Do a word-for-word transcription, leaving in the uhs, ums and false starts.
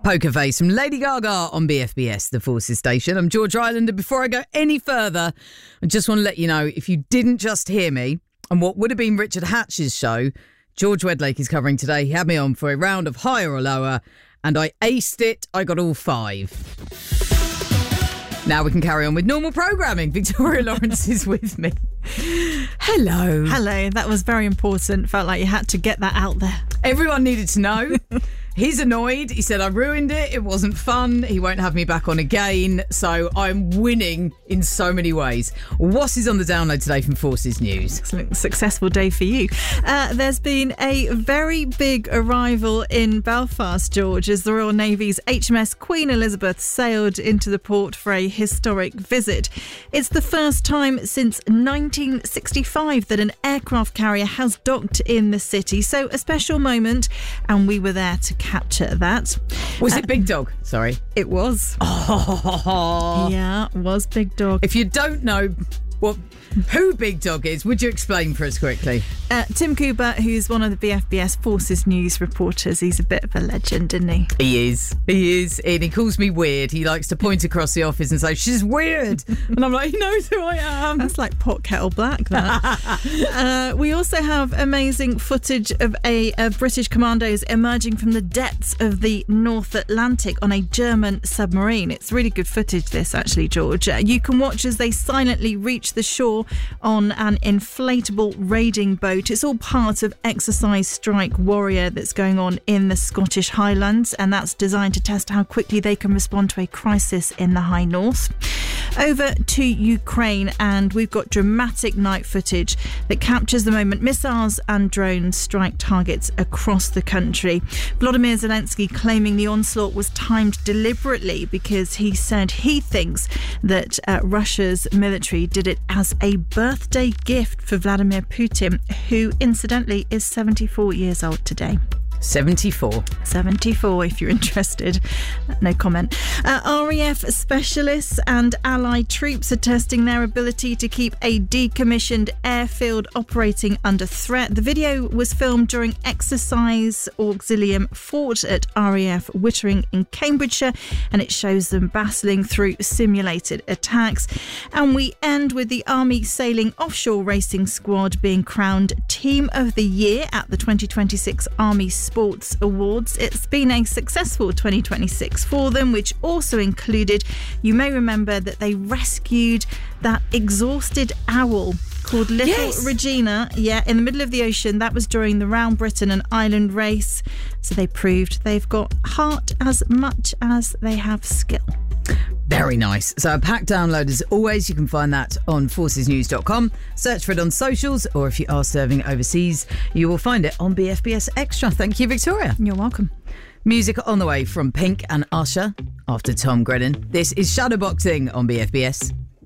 Poker Face from Lady Gaga on B F B S, the Forces station. I'm George Islander. Before I go any further, I just want to let you know, if you didn't just hear me on what would have been Richard Hatch's show, George Wedlake is covering today. He had me on for a round of higher or lower, and I aced it. I got all five. Now we can carry on with normal programming. Victoria Lawrence is with me. Hello. Hello. That was very important. Felt like you had to get that out there. Everyone needed to know. He's annoyed. He said I ruined it. It wasn't fun. He won't have me back on again. So I'm winning in so many ways. What is on the download today from Forces News? Excellent. Successful day for you. Uh, there's been a very big arrival in Belfast, George, as the Royal Navy's H M S Queen Elizabeth sailed into the port for a historic visit. It's the first time since nineteen sixty-five that an aircraft carrier has docked in the city. So a special moment, and we were there to capture that. Was uh, it Big Dog? Sorry. It was. Oh. Yeah, was Big Dog. If you don't know what who Big Dog is, would you explain for us quickly? Uh, Tim Cooper, who's one of the B F B S Forces News reporters, he's a bit of a legend, isn't he? He is. He is. And he calls me weird. He likes to point across the office and say, she's weird. And I'm like, he knows who I am. That's like pot kettle black, that. uh, we also have amazing footage of a, a British commandos emerging from the depths of the North Atlantic on a German submarine. It's really good footage, this, actually, George. Uh, you can watch as they silently reach the shore on an inflatable raiding boat. It's all part of Exercise Strike Warrior that's going on in the Scottish Highlands, and that's designed to test how quickly they can respond to a crisis in the High North. Over to Ukraine, and we've got dramatic night footage that captures the moment missiles and drones strike targets across the country. Volodymyr Zelensky claiming the onslaught was timed deliberately because he said he thinks that uh, Russia's military did it as a birthday gift for Vladimir Putin, who incidentally is seventy-four years old today. seventy-four. seventy-four, if you're interested. No comment. Uh, R A F specialists and allied troops are testing their ability to keep a decommissioned airfield operating under threat. The video was filmed during Exercise Auxilium Fort at R A F Wittering in Cambridgeshire, and it shows them battling through simulated attacks. And we end with the Army Sailing Offshore Racing Squad being crowned Team of the Year at the twenty twenty-six Army Sports Awards. It's been a successful twenty twenty-six for them, which also included, you may remember that they rescued that exhausted owl called Little yes. Regina, yeah, in the middle of the ocean. That was during the Round Britain and Ireland race. So they proved they've got heart as much as they have skill. Very nice. So a packed download as always. You can find that on forces news dot com. Search for it on socials, or if you are serving overseas, you will find it on B F B S Extra. Thank you, Victoria. You're welcome. Music on the way from Pink and Usher after Tom Grennan. This is Shadowboxing on B F B S.